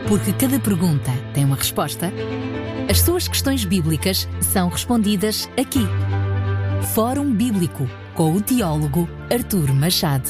Porque cada pergunta tem uma resposta, as suas questões bíblicas são respondidas aqui. Fórum Bíblico, com o teólogo Artur Machado.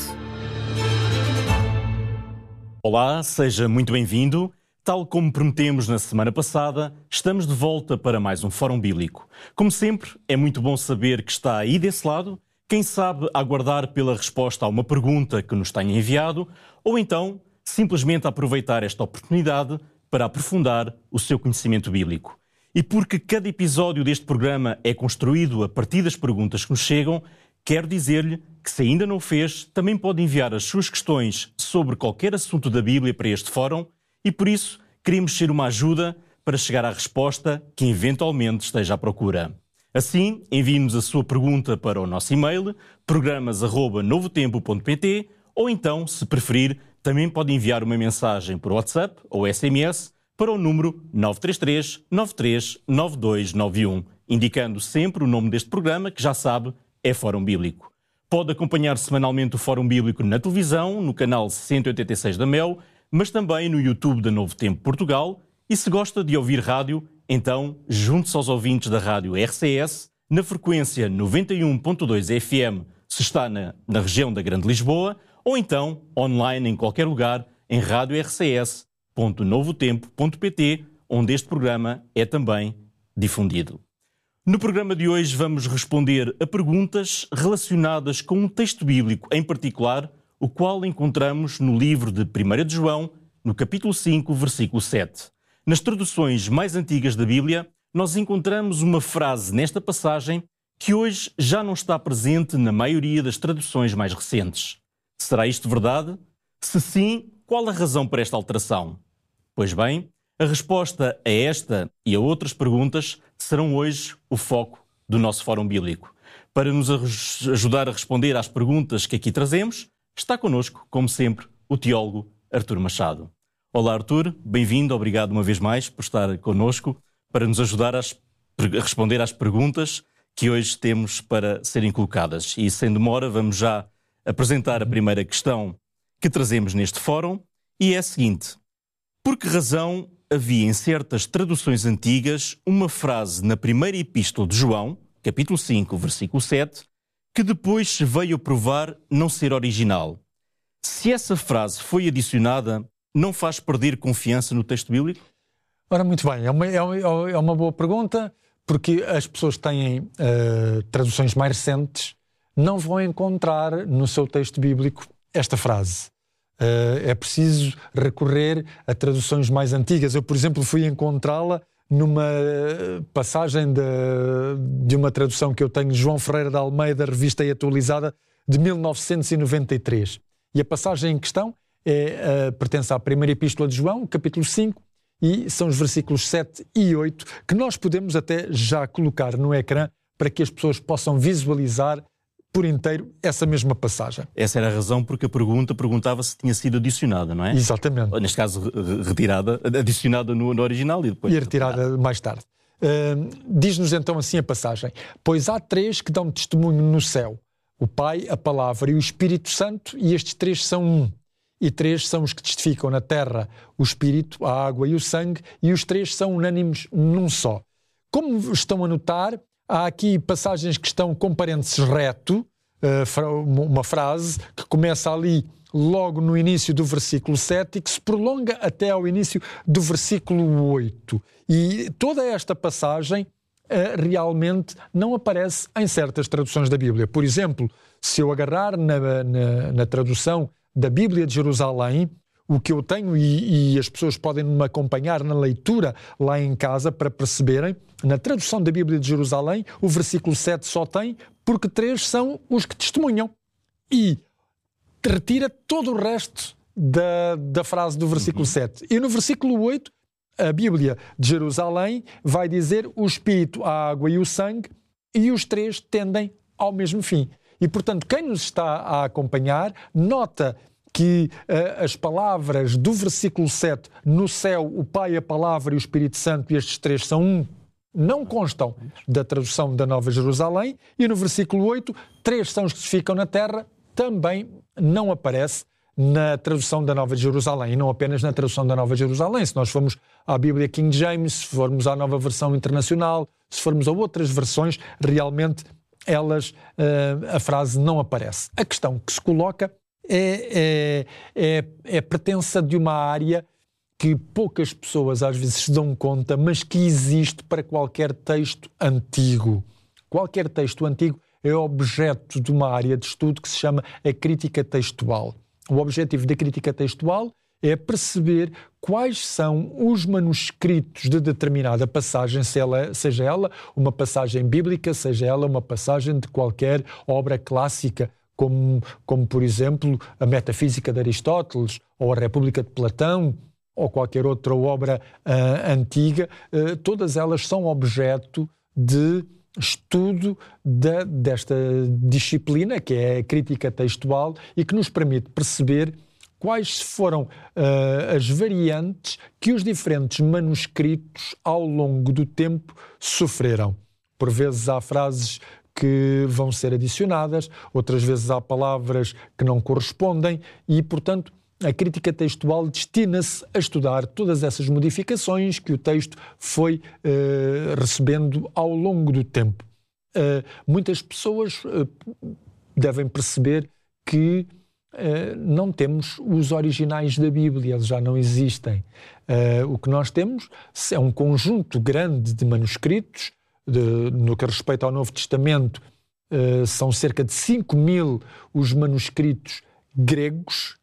Olá, seja muito bem-vindo. Tal como prometemos na semana passada, estamos de volta para mais um Fórum Bíblico. Como sempre, é muito bom saber que está aí desse lado, quem sabe aguardar pela resposta a uma pergunta que nos tenha enviado, ou então simplesmente aproveitar esta oportunidade para aprofundar o seu conhecimento bíblico. E porque cada episódio deste programa é construído a partir das perguntas que nos chegam, quero dizer-lhe que, se ainda não o fez, também pode enviar as suas questões sobre qualquer assunto da Bíblia para este fórum e, por isso, queremos ser uma ajuda para chegar à resposta que eventualmente esteja à procura. Assim, envie-nos a sua pergunta para o nosso e-mail, programas@novotempo.pt, ou então, se preferir, também pode enviar uma mensagem por WhatsApp ou SMS para o número 933 93 9291, indicando sempre o nome deste programa, que já sabe, é Fórum Bíblico. Pode acompanhar semanalmente o Fórum Bíblico na televisão, no canal 186 da Mel, mas também no YouTube da Novo Tempo Portugal. E se gosta de ouvir rádio, então junte-se aos ouvintes da rádio RCS, na frequência 91.2 FM, se está na região da Grande Lisboa, ou então online em qualquer lugar em radiorcs.novotempo.pt, onde este programa é também difundido. No programa de hoje vamos responder a perguntas relacionadas com um texto bíblico em particular, o qual encontramos no livro de 1 de João, no capítulo 5, versículo 7. Nas traduções mais antigas da Bíblia, nós encontramos uma frase nesta passagem que hoje já não está presente na maioria das traduções mais recentes. Será isto verdade? Se sim, qual a razão para esta alteração? Pois bem, a resposta a esta e a outras perguntas serão hoje o foco do nosso Fórum Bíblico. Para nos ajudar a responder às perguntas que aqui trazemos, está connosco, como sempre, o teólogo Artur Machado. Olá, Artur, bem-vindo, obrigado uma vez mais por estar connosco para nos ajudar a responder às perguntas que hoje temos para serem colocadas. E sem demora, vamos já apresentar a primeira questão que trazemos neste fórum, e é a seguinte: por que razão havia em certas traduções antigas uma frase na primeira epístola de João, capítulo 5, versículo 7, que depois se veio a provar não ser original? Se essa frase foi adicionada, não faz perder confiança no texto bíblico? Ora, muito bem, é uma boa pergunta, porque as pessoas que têm traduções mais recentes não vão encontrar no seu texto bíblico esta frase. É preciso recorrer a traduções mais antigas. Eu, por exemplo, fui encontrá-la numa passagem de uma tradução que eu tenho de João Ferreira de Almeida, revista e atualizada, de 1993. E a passagem em questão pertence à primeira epístola de João, capítulo 5, e são os versículos 7 e 8, que nós podemos até já colocar no ecrã para que as pessoas possam visualizar por inteiro essa mesma passagem. Essa era a razão porque a pergunta perguntava se tinha sido adicionada, não é? Exatamente. Neste caso, adicionada no original e depois... E retirada mais tarde. Diz-nos então assim a passagem: pois há três que dão testemunho no céu, o Pai, a Palavra e o Espírito Santo, e estes três são um. E três são os que testificam na terra, o Espírito, a água e o sangue, e os três são unânimes num só. Como estão a notar, há aqui passagens que estão com parênteses reto, uma frase que começa ali logo no início do versículo 7 e que se prolonga até ao início do versículo 8. E toda esta passagem realmente não aparece em certas traduções da Bíblia. Por exemplo, se eu agarrar na tradução da Bíblia de Jerusalém, o que eu tenho, e as pessoas podem me acompanhar na leitura lá em casa para perceberem, na tradução da Bíblia de Jerusalém, o versículo 7 só tem porque três são os que testemunham. E retira todo o resto da frase do versículo 7. E no versículo 8, a Bíblia de Jerusalém vai dizer o Espírito, a água e o sangue, e os três tendem ao mesmo fim. E, portanto, quem nos está a acompanhar, nota que as palavras do versículo 7, no céu, o Pai, a Palavra e o Espírito Santo, e estes três são um, não constam da tradução da Nova Jerusalém, e no versículo 8, três são os que ficam na terra, também não aparece na tradução da Nova Jerusalém, e não apenas na tradução da Nova Jerusalém. Se nós formos à Bíblia King James, se formos à Nova Versão Internacional, se formos a outras versões, realmente a frase não aparece. A questão que se coloca é pertença de uma área que poucas pessoas às vezes se dão conta, mas que existe para qualquer texto antigo. Qualquer texto antigo é objeto de uma área de estudo que se chama a crítica textual. O objetivo da crítica textual é perceber quais são os manuscritos de determinada passagem, seja ela uma passagem bíblica, seja ela uma passagem de qualquer obra clássica, como por exemplo, a Metafísica de Aristóteles, ou a República de Platão, ou qualquer outra obra antiga. Todas elas são objeto de estudo desta disciplina, que é a crítica textual, e que nos permite perceber quais foram as variantes que os diferentes manuscritos ao longo do tempo sofreram. Por vezes há frases que vão ser adicionadas, outras vezes há palavras que não correspondem e, portanto, a crítica textual destina-se a estudar todas essas modificações que o texto foi recebendo ao longo do tempo. Muitas pessoas devem perceber que não temos os originais da Bíblia, eles já não existem. O que nós temos é um conjunto grande de manuscritos. No que respeita ao Novo Testamento, são cerca de 5.000 os manuscritos gregos,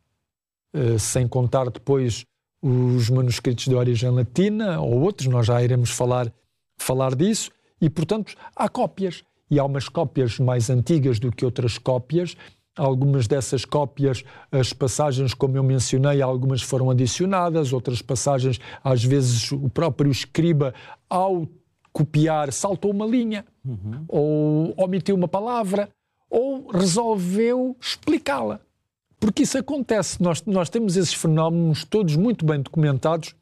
sem contar depois os manuscritos de origem latina ou outros, nós já iremos falar disso, e portanto há cópias, e há umas cópias mais antigas do que outras cópias. Algumas dessas cópias, as passagens, como eu mencionei, algumas foram adicionadas, outras passagens, às vezes o próprio escriba, ao copiar, saltou uma linha, ou omitiu uma palavra, ou resolveu explicá-la. Porque isso acontece, nós temos esses fenómenos todos muito bem documentados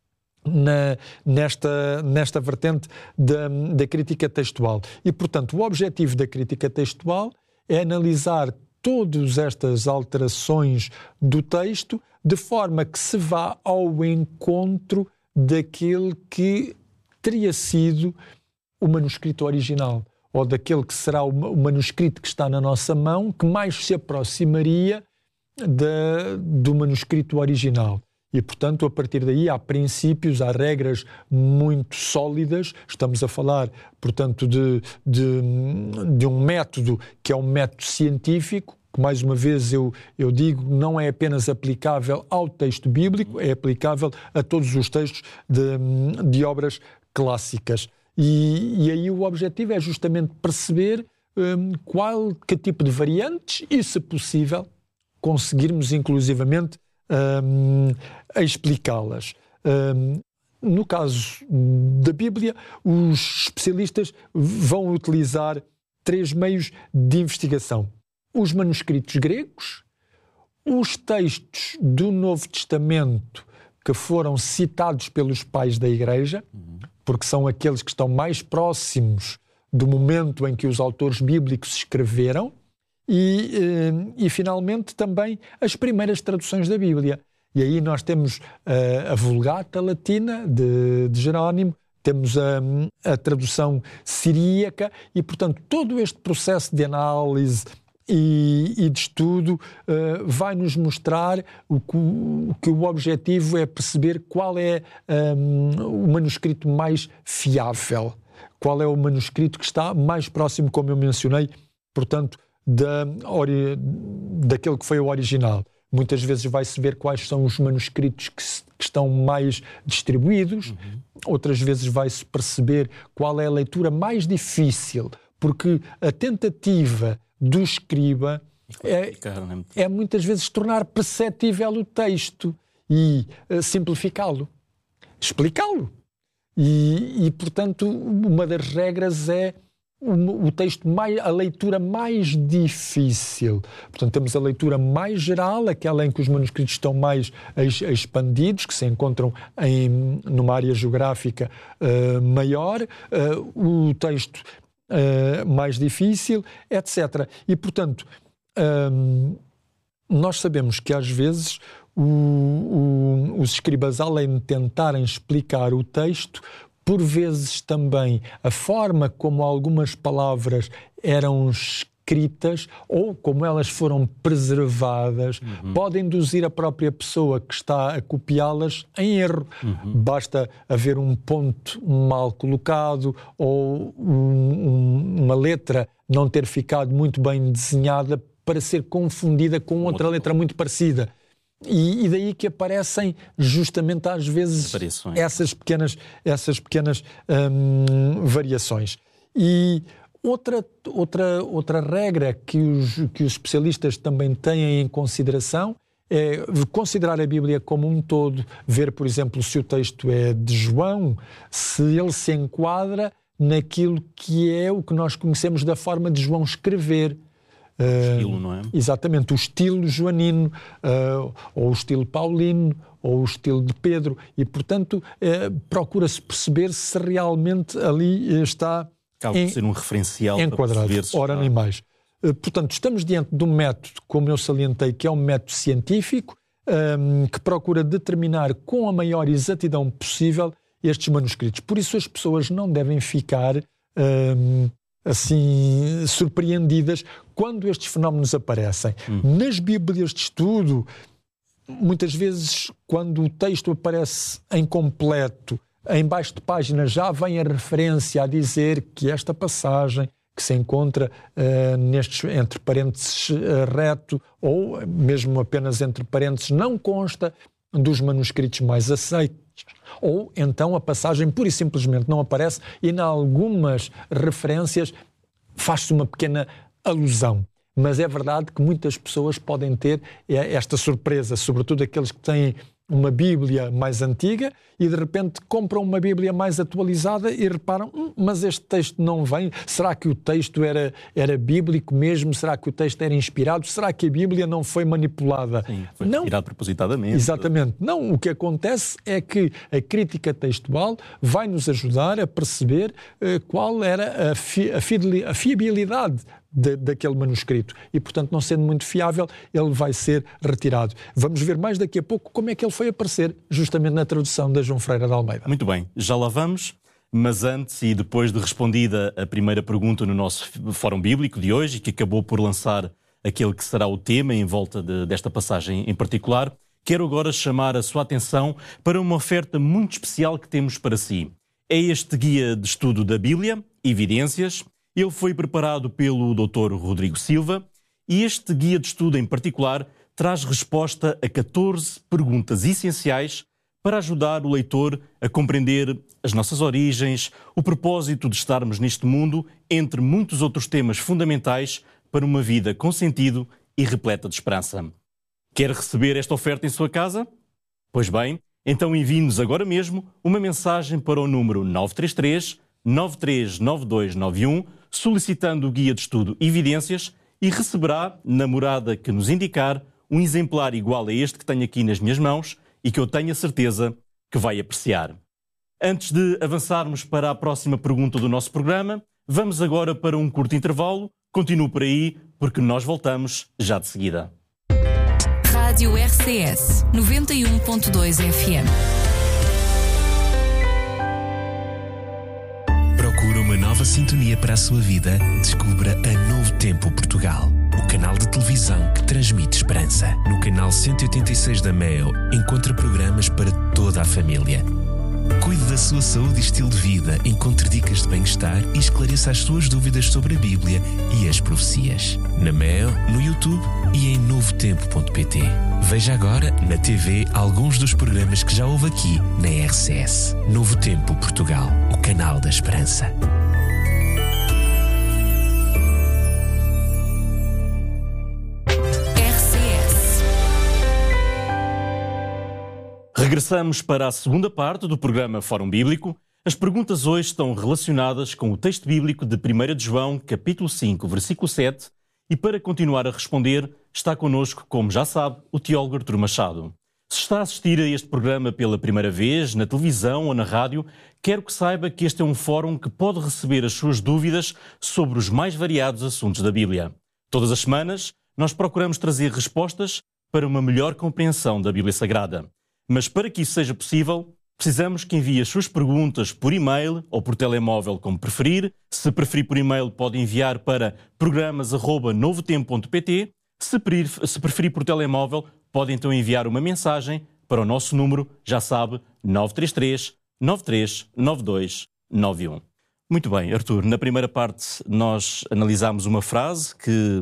nesta vertente da crítica textual. E, portanto, o objetivo da crítica textual é analisar todas estas alterações do texto de forma que se vá ao encontro daquele que teria sido o manuscrito original, ou daquele que será o manuscrito que está na nossa mão, que mais se aproximaria do manuscrito original. E, portanto, a partir daí há princípios, há regras muito sólidas. Estamos a falar, portanto, de um método que é um método científico, que, mais uma vez, eu digo, não é apenas aplicável ao texto bíblico, é aplicável a todos os textos de obras clássicas. E aí o objetivo é justamente perceber que tipo de variantes e, se possível, conseguirmos inclusivamente a explicá-las. No caso da Bíblia, os especialistas vão utilizar 3 meios de investigação: os manuscritos gregos, os textos do Novo Testamento que foram citados pelos pais da Igreja, porque são aqueles que estão mais próximos do momento em que os autores bíblicos escreveram, e finalmente também as primeiras traduções da Bíblia. E aí nós temos a Vulgata Latina de Jerónimo, temos a tradução siríaca, e portanto todo este processo de análise e de estudo vai nos mostrar que o objetivo é perceber qual é o manuscrito mais fiável, qual é o manuscrito que está mais próximo, como eu mencionei, portanto, daquele que foi o original. Muitas vezes vai-se ver quais são os manuscritos que estão mais distribuídos, outras vezes vai-se perceber qual é a leitura mais difícil, porque a tentativa do escriba é muitas vezes tornar perceptível o texto e simplificá-lo, explicá-lo. E, portanto, uma das regras é o texto, a leitura mais difícil. Portanto, temos a leitura mais geral, aquela em que os manuscritos estão mais expandidos, que se encontram numa área geográfica maior, o texto mais difícil, etc. E, portanto, nós sabemos que às vezes os escribas, além de tentarem explicar o texto, por vezes também a forma como algumas palavras eram escritas ou como elas foram preservadas pode induzir a própria pessoa que está a copiá-las em erro. Basta haver um ponto mal colocado ou uma letra não ter ficado muito bem desenhada para ser confundida com outra letra muito parecida. E daí que aparecem justamente às vezes essas pequenas variações. E outra regra que os especialistas também têm em consideração é considerar a Bíblia como um todo, ver, por exemplo, se o texto é de João, se ele se enquadra naquilo que é o que nós conhecemos da forma de João escrever. O estilo, não é? Exatamente, o estilo joanino, ou o estilo paulino, ou o estilo de Pedro, e portanto procura-se perceber se realmente ali está acaba por ser um referencial enquadrado. Para perceber Ora, nem mais. Portanto, estamos diante de um método, como eu salientei, que é um método científico, que procura determinar com a maior exatidão possível estes manuscritos. Por isso as pessoas não devem ficar assim surpreendidas quando estes fenómenos aparecem. Nas Bíblias de estudo, muitas vezes, quando o texto aparece incompleto, em baixo de página já vem a referência a dizer que esta passagem que se encontra entre parênteses reto ou mesmo apenas entre parênteses não consta dos manuscritos mais aceitos. Ou então a passagem pura e simplesmente não aparece e em algumas referências faz-se uma pequena alusão. Mas é verdade que muitas pessoas podem ter esta surpresa, sobretudo aqueles que têm uma Bíblia mais antiga e de repente compram uma Bíblia mais atualizada e reparam, mas este texto não vem, será que o texto era bíblico mesmo? Será que o texto era inspirado? Será que a Bíblia não foi manipulada? Sim, foi inspirado propositadamente. Exatamente. Não, o que acontece é que a crítica textual vai nos ajudar a perceber qual era a fiabilidade daquele manuscrito e, portanto, não sendo muito fiável, ele vai ser retirado. Vamos ver mais daqui a pouco como é que ele foi aparecer justamente na tradução da João Ferreira de Almeida. Muito bem, já lá vamos, mas antes e depois de respondida a primeira pergunta no nosso Fórum Bíblico de hoje, que acabou por lançar aquele que será o tema em volta desta passagem em particular, quero agora chamar a sua atenção para uma oferta muito especial que temos para si. É este guia de estudo da Bíblia, Evidências. Ele foi preparado pelo Dr. Rodrigo Silva e este guia de estudo em particular traz resposta a 14 perguntas essenciais para ajudar o leitor a compreender as nossas origens, o propósito de estarmos neste mundo, entre muitos outros temas fundamentais para uma vida com sentido e repleta de esperança. Quer receber esta oferta em sua casa? Pois bem, então envie-nos agora mesmo uma mensagem para o número 933 939291 solicitando o guia de estudo Evidências e receberá, na morada que nos indicar, um exemplar igual a este que tenho aqui nas minhas mãos e que eu tenho a certeza que vai apreciar. Antes de avançarmos para a próxima pergunta do nosso programa, vamos agora para um curto intervalo. Continue por aí, porque nós voltamos já de seguida. Rádio RCS 91.2 FM. Procura uma nova sintonia para a sua vida? Descubra a Novo Tempo Portugal, o canal de televisão que transmite esperança. No canal 186 da MEO, encontra programas para toda a família. Cuide da sua saúde e estilo de vida, encontre dicas de bem-estar e esclareça as suas dúvidas sobre a Bíblia e as profecias. Na MEO, no YouTube e em novotempo.pt. Veja agora, na TV, alguns dos programas que já houve aqui na RCS. Novo Tempo Portugal, o canal da esperança. Regressamos para a segunda parte do programa Fórum Bíblico. As perguntas hoje estão relacionadas com o texto bíblico de 1 de João, capítulo 5, versículo 7, e para continuar a responder, está connosco, como já sabe, o teólogo Artur Machado. Se está a assistir a este programa pela primeira vez, na televisão ou na rádio, quero que saiba que este é um fórum que pode receber as suas dúvidas sobre os mais variados assuntos da Bíblia. Todas as semanas, nós procuramos trazer respostas para uma melhor compreensão da Bíblia Sagrada. Mas para que isso seja possível, precisamos que envie as suas perguntas por e-mail ou por telemóvel, como preferir. Se preferir por e-mail, pode enviar para programas@novotempo.pt. Se preferir por telemóvel, pode então enviar uma mensagem para o nosso número, já sabe, 933 93 92 91. Muito bem, Artur, na primeira parte nós analisámos uma frase que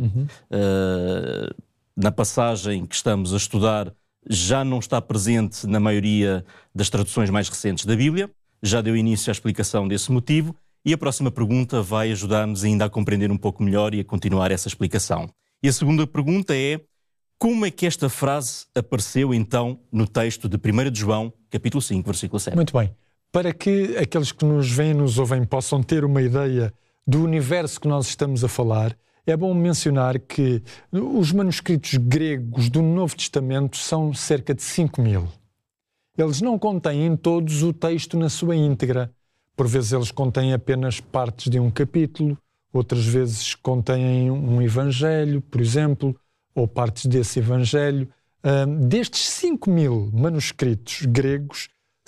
na passagem que estamos a estudar já não está presente na maioria das traduções mais recentes da Bíblia, já deu início à explicação desse motivo e a próxima pergunta vai ajudar-nos ainda a compreender um pouco melhor e a continuar essa explicação. E a segunda pergunta é: como é que esta frase apareceu então no texto de 1 de João, capítulo 5, versículo 7? Muito bem. Para que aqueles que nos veem e nos ouvem possam ter uma ideia do universo que nós estamos a falar, é bom mencionar que os manuscritos gregos do Novo Testamento são cerca de 5.000. Eles não contêm todos o texto na sua íntegra. Por vezes eles contêm apenas partes de um capítulo, outras vezes contêm um evangelho, por exemplo, ou partes desse evangelho. Destes 5.000 manuscritos gregos,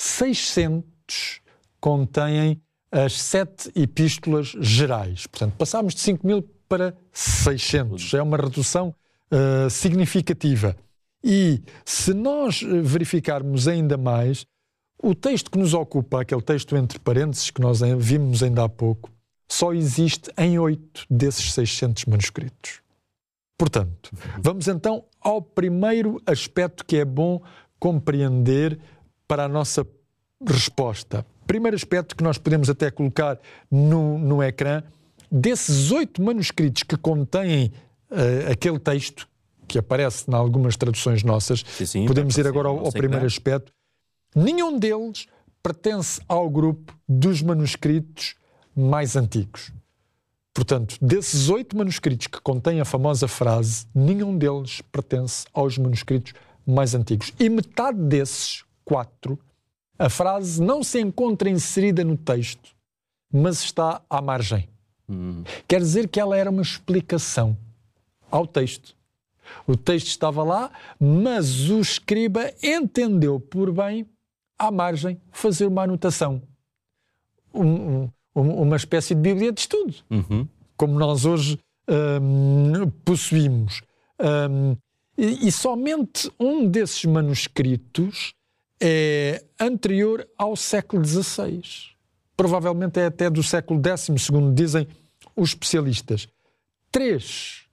600 contêm as 7 epístolas gerais. Portanto, passámos de 5.000 para 600. É uma redução significativa. E se nós verificarmos ainda mais, o texto que nos ocupa, aquele texto entre parênteses que nós vimos ainda há pouco, só existe em 8 desses 600 manuscritos. Portanto, vamos então ao primeiro aspecto que é bom compreender para a nossa resposta. Primeiro aspecto que nós podemos até colocar no ecrã: desses 8 manuscritos que contêm aquele texto, que aparece em algumas traduções nossas, sim, podemos ir agora ao primeiro aspecto. Nenhum deles pertence ao grupo dos manuscritos mais antigos. Portanto, desses 8 manuscritos que contêm a famosa frase, nenhum deles pertence aos manuscritos mais antigos. E metade desses 4, a frase não se encontra inserida no texto, mas está à margem. Quer dizer que ela era uma explicação ao texto. O texto estava lá, mas o escriba entendeu por bem, à margem, fazer uma anotação. Uma espécie de Bíblia de estudo, como nós hoje possuímos. E somente um desses manuscritos é anterior ao século XVI. Provavelmente é até do século X, segundo dizem os especialistas. 3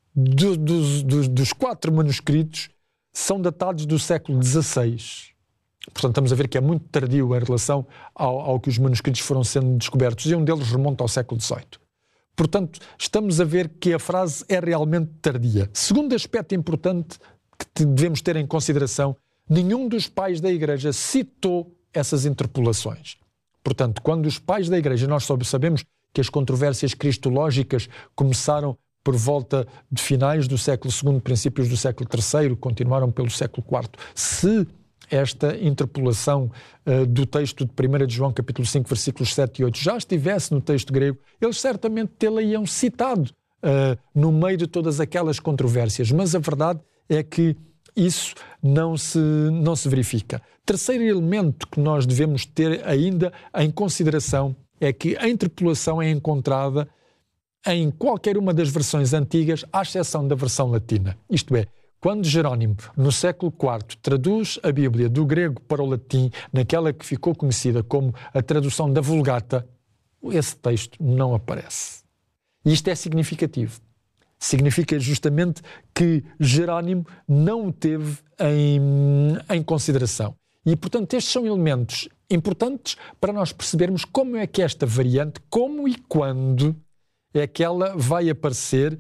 dos 4 manuscritos são datados do século XVI. Portanto, estamos a ver que é muito tardio em relação ao que os manuscritos foram sendo descobertos, e um deles remonta ao século XVIII. Portanto, estamos a ver que a frase é realmente tardia. Segundo aspecto importante que devemos ter em consideração: nenhum dos pais da Igreja citou essas interpolações. Portanto, quando os pais da Igreja, nós sabemos que as controvérsias cristológicas começaram por volta de finais do século II, princípios do século III, continuaram pelo século IV. Se esta interpolação do texto de 1 de João, capítulo 5, versículos 7 e 8, já estivesse no texto grego, eles certamente tê-la-iam citado no meio de todas aquelas controvérsias. Mas a verdade é que isso não se verifica. Terceiro elemento que nós devemos ter ainda em consideração é que a interpolação é encontrada em qualquer uma das versões antigas, à exceção da versão latina. Isto é, quando Jerónimo, no século IV, traduz a Bíblia do grego para o latim, naquela que ficou conhecida como a tradução da Vulgata, esse texto não aparece. E isto é significativo. Significa justamente que Jerónimo não o teve em consideração. E, portanto, estes são elementos importantes para nós percebermos como é que esta variante, como e quando é que ela vai aparecer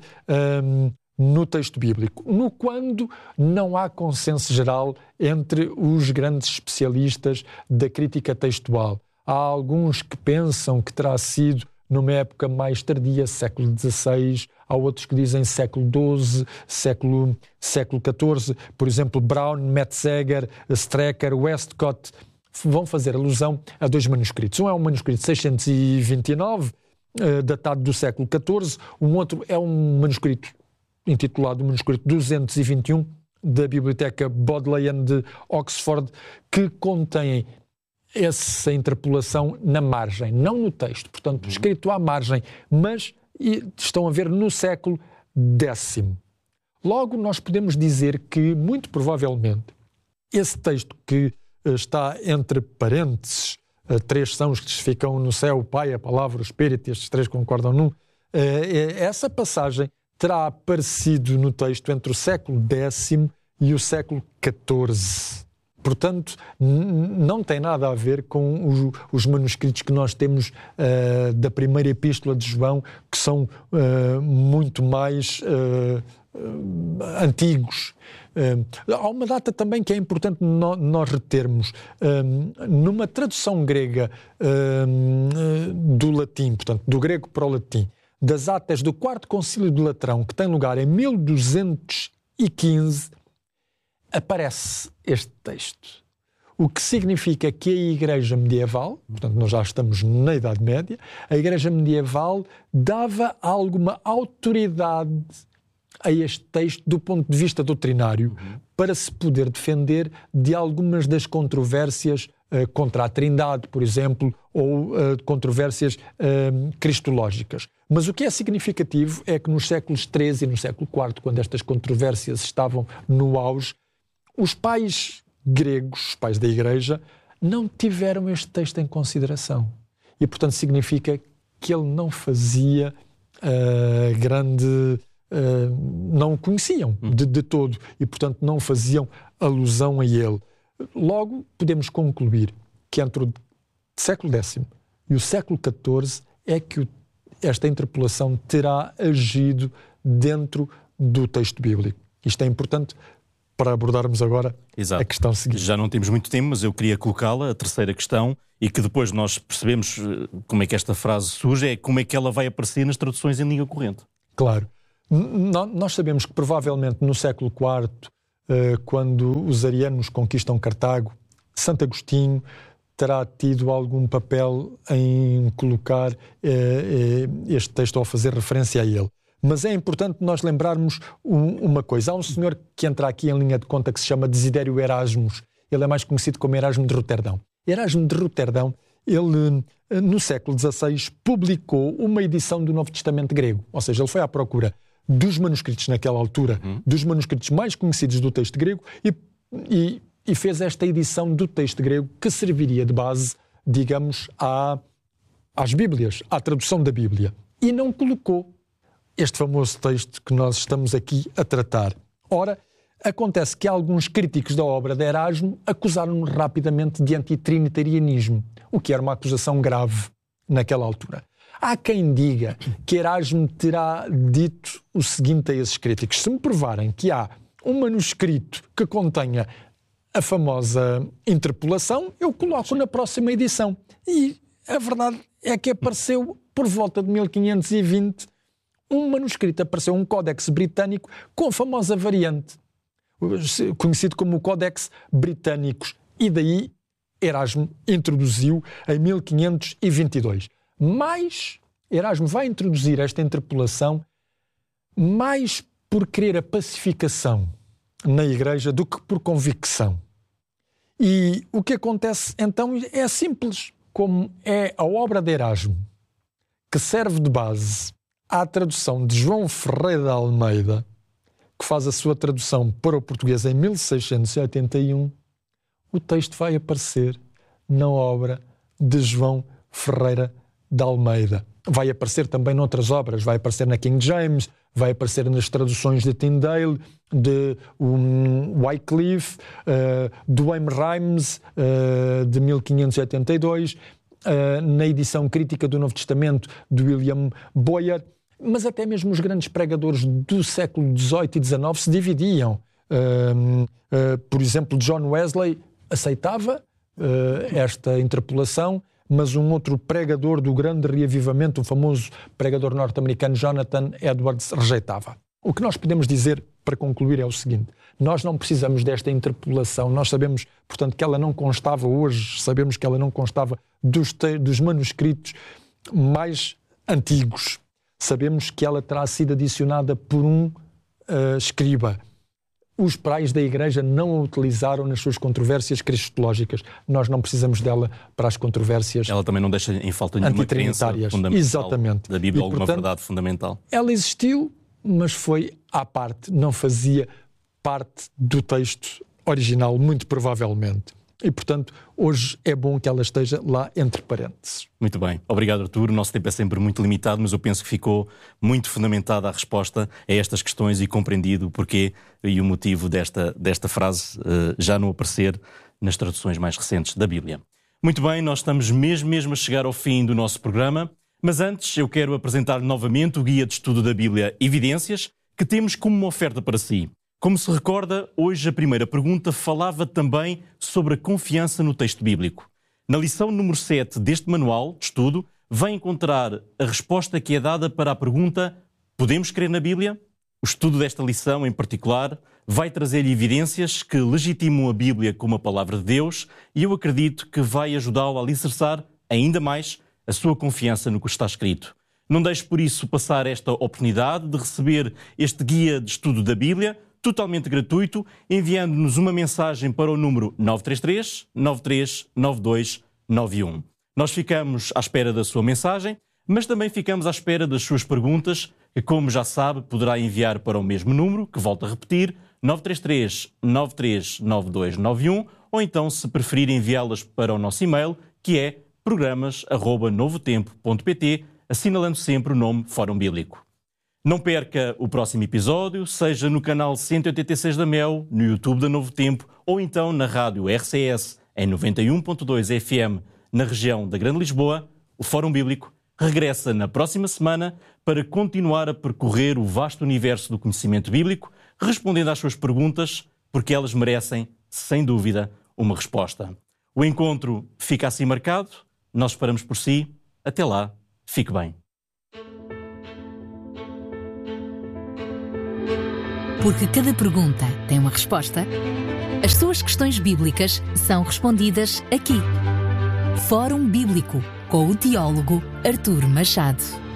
no texto bíblico. No quando não há consenso geral entre os grandes especialistas da crítica textual. Há alguns que pensam que terá sido numa época mais tardia, século XVI, há outros que dizem século XII, século XIV. Por exemplo, Brown, Metzeger, Strecker, Westcott vão fazer alusão a 2 manuscritos. Um é um manuscrito 629, datado do século XIV, um outro é um manuscrito intitulado Manuscrito 221, da Biblioteca Bodleian de Oxford, que contém essa interpolação na margem, não no texto, portanto, escrito à margem, mas estão a ver no século X. Logo, nós podemos dizer que, muito provavelmente, esse texto que está entre parênteses, três são os que ficam no céu, o Pai, a Palavra, o Espírito, estes três concordam num, essa passagem terá aparecido no texto entre o século X e o século XIV. Portanto, não tem nada a ver com os manuscritos que nós temos da primeira epístola de João, que são muito mais antigos. Há uma data também que é importante nós retermos. Numa tradução grega do latim, portanto, do grego para o latim, das atas do Quarto Concílio de Latrão, que tem lugar em 1215, aparece este texto. O que significa que a Igreja medieval, portanto nós já estamos na Idade Média, a Igreja medieval dava alguma autoridade a este texto do ponto de vista doutrinário, para se poder defender de algumas das controvérsias contra a Trindade, por exemplo, ou controvérsias cristológicas. Mas o que é significativo é que nos séculos XIII e no século IV, quando estas controvérsias estavam no auge, os pais gregos, os pais da Igreja, não tiveram este texto em consideração. E, portanto, significa que ele não fazia não o conheciam de todo e, portanto, não faziam alusão a ele. Logo, podemos concluir que entre o século X e o século XIV é que esta interpolação terá agido dentro do texto bíblico. Isto é importante para abordarmos agora a questão seguinte. Já não temos muito tempo, mas eu queria colocá-la, a terceira questão, e que depois nós percebemos como é que esta frase surge, é como é que ela vai aparecer nas traduções em língua corrente. Claro. Nós sabemos que provavelmente no século IV, quando os arianos conquistam Cartago, Santo Agostinho terá tido algum papel em colocar este texto ou fazer referência a ele. Mas é importante nós lembrarmos uma coisa. Há um senhor que entra aqui em linha de conta que se chama Desidério Erasmus. Ele é mais conhecido como Erasmo de Roterdão. Erasmo de Roterdão, ele no século XVI publicou uma edição do Novo Testamento grego. Ou seja, ele foi à procura dos manuscritos naquela altura, dos manuscritos mais conhecidos do texto grego e fez esta edição do texto grego que serviria de base, digamos, às Bíblias, à tradução da Bíblia. E não colocou este famoso texto que nós estamos aqui a tratar. Ora, acontece que alguns críticos da obra de Erasmo acusaram-no rapidamente de antitrinitarianismo, o que era uma acusação grave naquela altura. Há quem diga que Erasmo terá dito o seguinte a esses críticos: se me provarem que há um manuscrito que contenha a famosa interpolação, eu coloco na próxima edição. E a verdade é que apareceu, por volta de 1520, um manuscrito, apareceu um Códex Britânico com a famosa variante, conhecido como o Códex Britânicos, e daí Erasmo introduziu em 1522. Mas Erasmo vai introduzir esta interpolação mais por querer a pacificação na Igreja do que por convicção. E o que acontece então é simples, como é a obra de Erasmo, que serve de base à tradução de João Ferreira de Almeida, que faz a sua tradução para o português em 1681, o texto vai aparecer na obra de João Ferreira de Almeida. Vai aparecer também noutras obras, vai aparecer na King James, vai aparecer nas traduções de Tyndale, de Wycliffe, do Wayne Rhymes, de 1582, na edição crítica do Novo Testamento de William Boyer, mas até mesmo os grandes pregadores do século XVIII e XIX se dividiam. Por exemplo, John Wesley aceitava esta interpolação, mas um outro pregador do grande reavivamento, o famoso pregador norte-americano Jonathan Edwards, rejeitava. O que nós podemos dizer, para concluir, é o seguinte: nós não precisamos desta interpolação. Nós sabemos, portanto, que ela não constava hoje, sabemos que ela não constava dos manuscritos mais antigos. Sabemos que ela terá sido adicionada por um escriba. Os pais da Igreja não a utilizaram nas suas controvérsias cristológicas. Nós não precisamos dela para as controvérsias Ela também não deixa em falta nenhuma crença fundamental. Exatamente. Da Bíblia, e, alguma portanto, verdade fundamental. Ela existiu, mas foi à parte, não fazia parte do texto original, muito provavelmente. E, portanto, hoje é bom que ela esteja lá entre parênteses. Muito bem. Obrigado, Artur. O nosso tempo é sempre muito limitado, mas eu penso que ficou muito fundamentada a resposta a estas questões e compreendido o porquê e o motivo desta frase já não aparecer nas traduções mais recentes da Bíblia. Muito bem, nós estamos mesmo a chegar ao fim do nosso programa, mas antes eu quero apresentar novamente o Guia de Estudo da Bíblia Evidências, que temos como uma oferta para si. Como se recorda, hoje a primeira pergunta falava também sobre a confiança no texto bíblico. Na lição número 7 deste manual de estudo, vai encontrar a resposta que é dada para a pergunta: podemos crer na Bíblia? O estudo desta lição, em particular, vai trazer evidências que legitimam a Bíblia como a palavra de Deus e eu acredito que vai ajudá-lo a alicerçar ainda mais a sua confiança no que está escrito. Não deixe por isso passar esta oportunidade de receber este guia de estudo da Bíblia, totalmente gratuito, enviando-nos uma mensagem para o número 933 9392 91. Nós ficamos à espera da sua mensagem, mas também ficamos à espera das suas perguntas, que, como já sabe, poderá enviar para o mesmo número, que volto a repetir, 933 9392 91, ou então, se preferir, enviá-las para o nosso e-mail, que é programas@novotempo.pt, assinalando sempre o nome Fórum Bíblico. Não perca o próximo episódio, seja no canal 186 da Mel, no YouTube da Novo Tempo, ou então na rádio RCS em 91.2 FM na região da Grande Lisboa. O Fórum Bíblico regressa na próxima semana para continuar a percorrer o vasto universo do conhecimento bíblico, respondendo às suas perguntas, porque elas merecem, sem dúvida, uma resposta. O encontro fica assim marcado, nós esperamos por si. Até lá, fique bem. Porque cada pergunta tem uma resposta, as suas questões bíblicas são respondidas aqui. Fórum Bíblico, com o teólogo Artur Machado.